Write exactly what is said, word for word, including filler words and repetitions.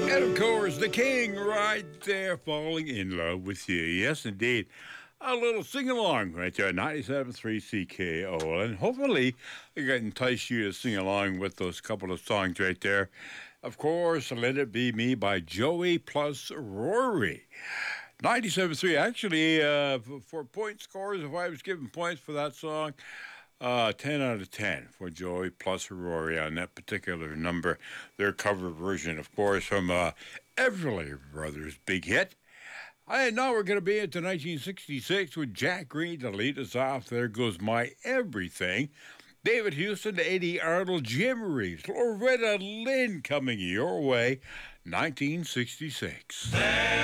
And of course, the king right there falling in love with you. Yes, indeed. A little sing along right there, ninety-seven point three C K O. And hopefully, I can entice you to sing along with those couple of songs right there. Of course, Let It Be Me by Joey plus Rory. ninety-seven point three. Actually, uh, for point scores, if I was giving points for that song, uh, ten out of ten for Joey plus Rory on that particular number. Their cover version, of course, from uh, Everly Brothers' big hit. And now we're going to be into nineteen sixty-six with Jack Green to lead us off. There goes My Everything. David Houston, Eddie Arnold, Jim Reeves, Loretta Lynn coming your way, nineteen sixty-six.